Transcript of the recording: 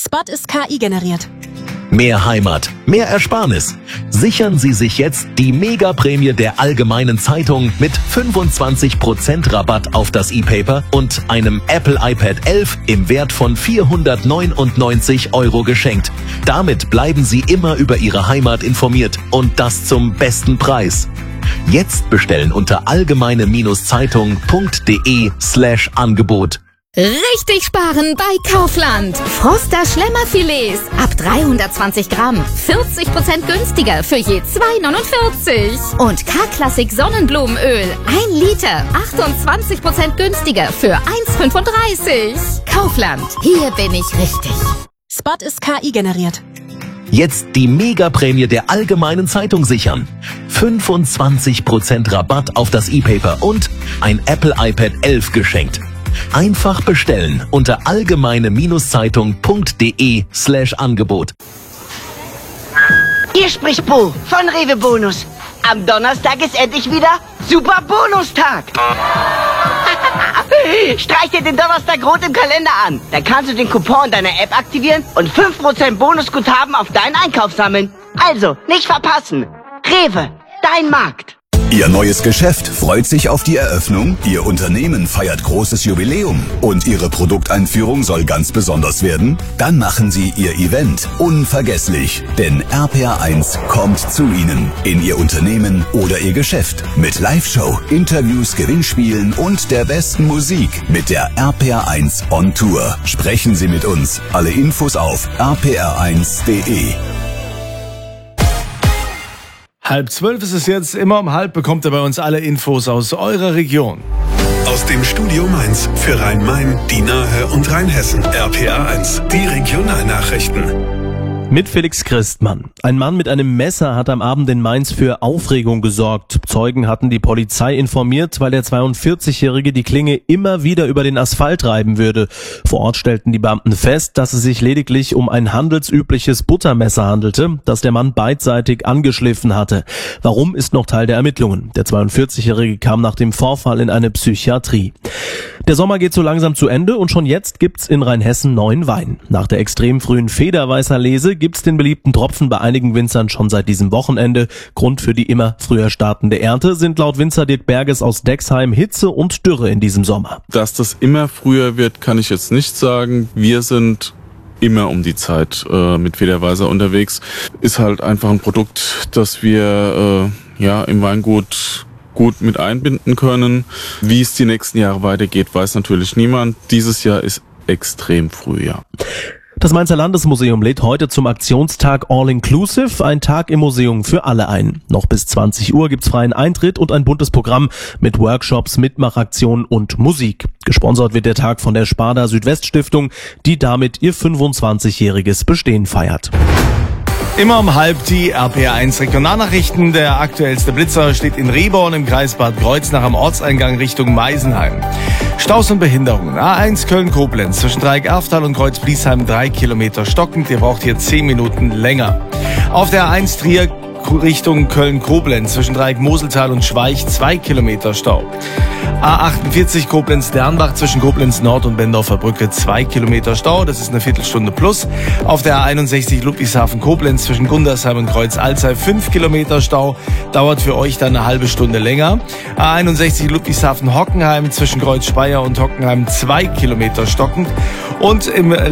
Spot ist KI generiert. Mehr Heimat, mehr Ersparnis. Sichern Sie sich jetzt die Mega-Prämie der Allgemeinen Zeitung mit 25% Rabatt auf das E-Paper und einem Apple iPad 11 im Wert von 499 € geschenkt. Damit bleiben Sie immer über Ihre Heimat informiert und das zum besten Preis. Jetzt bestellen unter allgemeine-zeitung.de/Angebot. Richtig sparen bei Kaufland. Froster Schlemmerfilets ab 320 Gramm. 40% günstiger für je 2,49. Und K-Klassik Sonnenblumenöl 1 Liter. 28% günstiger für 1,35. Kaufland. Hier bin ich richtig. Spot ist KI generiert. Jetzt die Mega-Prämie der Allgemeinen Zeitung sichern. 25% Rabatt auf das E-Paper und ein Apple iPad 11 geschenkt. Einfach bestellen unter allgemeine-zeitung.de/Angebot. Hier spricht Bo von Rewe Bonus. Am Donnerstag ist endlich wieder Super Bonustag. Streich dir den Donnerstag rot im Kalender an. Dann kannst du den Coupon in deiner App aktivieren und 5% Bonusguthaben auf deinen Einkauf sammeln. Also, nicht verpassen. Rewe, dein Markt. Ihr neues Geschäft freut sich auf die Eröffnung, Ihr Unternehmen feiert großes Jubiläum und Ihre Produkteinführung soll ganz besonders werden? Dann machen Sie Ihr Event unvergesslich, denn RPR1 kommt zu Ihnen, in Ihr Unternehmen oder Ihr Geschäft mit Live-Show, Interviews, Gewinnspielen und der besten Musik mit der RPR1 on Tour. Sprechen Sie mit uns. Alle Infos auf rpr1.de. 11:30 ist es jetzt. Immer um 11 bekommt ihr bei uns alle Infos aus eurer Region. Aus dem Studio Mainz für Rhein-Main, die Nahe und Rheinhessen. RPR1, die Regionalnachrichten. Mit Felix Christmann. Ein Mann mit einem Messer hat am Abend in Mainz für Aufregung gesorgt. Zeugen hatten die Polizei informiert, weil der 42-Jährige die Klinge immer wieder über den Asphalt reiben würde. Vor Ort stellten die Beamten fest, dass es sich lediglich um ein handelsübliches Buttermesser handelte, das der Mann beidseitig angeschliffen hatte. Warum, ist noch Teil der Ermittlungen. Der 42-Jährige kam nach dem Vorfall in eine Psychiatrie. Der Sommer geht so langsam zu Ende und schon jetzt gibt's in Rheinhessen neuen Wein. Nach der extrem frühen Federweißer Lese gibt's den beliebten Tropfen bei einigen Winzern schon seit diesem Wochenende. Grund für die immer früher startende Ernte sind laut Winzer Dirk Berges aus Dexheim Hitze und Dürre in diesem Sommer. Dass das immer früher wird, kann ich jetzt nicht sagen. Wir sind immer um die Zeit mit Federweißer unterwegs. Ist halt einfach ein Produkt, das wir im Weingut gut mit einbinden können. Wie es die nächsten Jahre weitergeht, weiß natürlich niemand. Dieses Jahr ist extrem früh, ja. Das Mainzer Landesmuseum lädt heute zum Aktionstag All Inclusive, ein Tag im Museum für alle ein. Noch bis 20 Uhr gibt's freien Eintritt und ein buntes Programm mit Workshops, Mitmachaktionen und Musik. Gesponsert wird der Tag von der Sparda Südwest-Stiftung, die damit ihr 25-jähriges Bestehen feiert. Immer um 11 die RPR1 Regionalnachrichten. Der aktuellste Blitzer steht in Rehborn im Kreis Bad Kreuznach am Ortseingang Richtung Meisenheim. Staus und Behinderungen. A1 Köln-Koblenz zwischen Dreieck-Erftal und Kreuz-Bliesheim 3 Kilometer stockend. Ihr braucht hier 10 Minuten länger. Auf der A1 Trier Richtung Köln-Koblenz zwischen Dreieck-Moseltal und Schweich 2 Kilometer Stau. A48 Koblenz-Dernbach zwischen Koblenz Nord und Bendorfer Brücke 2 Kilometer Stau, das ist eine Viertelstunde plus. Auf der A61 Ludwigshafen-Koblenz zwischen Gundersheim und Kreuz-Alzey 5 Kilometer Stau, dauert für euch dann eine halbe Stunde länger. A61 Ludwigshafen-Hockenheim zwischen Kreuz-Speyer und Hockenheim 2 Kilometer stockend. Und im